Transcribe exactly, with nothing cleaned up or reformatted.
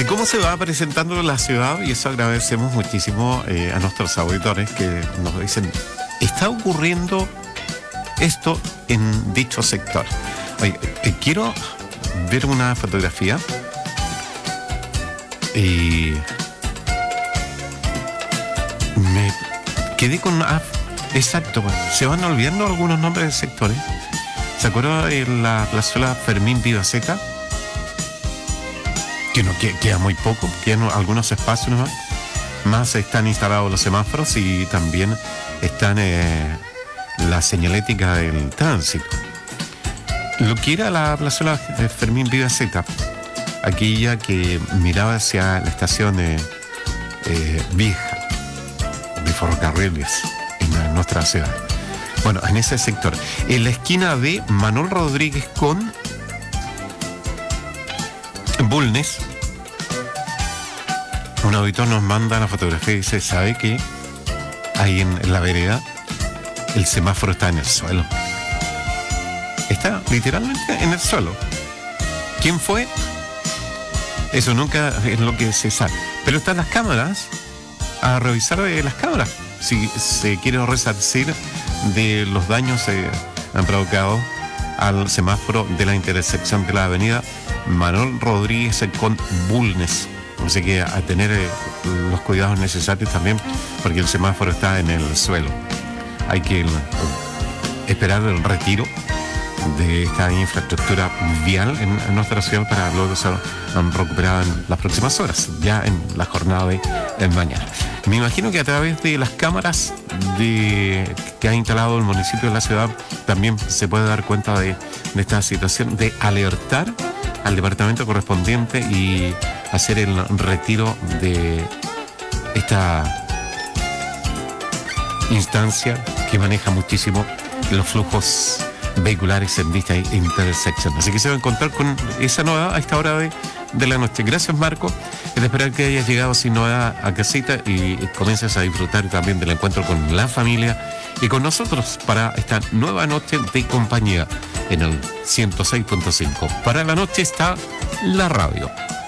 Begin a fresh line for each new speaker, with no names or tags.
de cómo se va presentando la ciudad, y eso agradecemos muchísimo eh, a nuestros auditores que nos dicen, está ocurriendo esto en dicho sector. Oye, eh, quiero ver una fotografía y me quedé con... Ah, exacto, bueno, se van olvidando algunos nombres de sectores. ¿Se acuerda de la plazuela Fermín Vivaceta? Que no que, queda muy poco, quedan algunos espacios nomás. Más están instalados los semáforos y también están eh, la señalética del tránsito. Lo que era la plazuela Fermín Vivaceta, aquella que miraba hacia la estación eh, eh, vieja de ferrocarriles en nuestra ciudad. Bueno, en ese sector, en la esquina de Manuel Rodríguez con Bulnes, un auditor nos manda la fotografía y dice, ¿sabe qué? Ahí en, en la vereda el semáforo está en el suelo. Está literalmente en el suelo. ¿Quién fue? Eso nunca es lo que se sabe. Pero están las cámaras, a revisar eh, las cámaras, si se quiere resarcir de los daños que eh, han provocado al semáforo de la intersección de la avenida Manuel Rodríguez con Bulnes. Así que a tener eh, los cuidados necesarios también, porque el semáforo está en el suelo. Hay que eh, esperar el retiro de esta infraestructura vial en, en nuestra ciudad para luego ser um, recuperada en las próximas horas, ya en la jornada de, de mañana. Me imagino que a través de las cámaras de, que ha instalado el municipio de la ciudad también se puede dar cuenta de, de esta situación, de alertar al departamento correspondiente y hacer el retiro de esta instancia que maneja muchísimo los flujos vehiculares en dicha intersección. Así que se va a encontrar con esa novedad a esta hora de, de la noche. Gracias, Marco. Es de esperar que hayas llegado sin novedad a casita y comiences a disfrutar también del encuentro con la familia y con nosotros para esta nueva noche de compañía en el ciento seis punto cinco. Para la noche está la radio.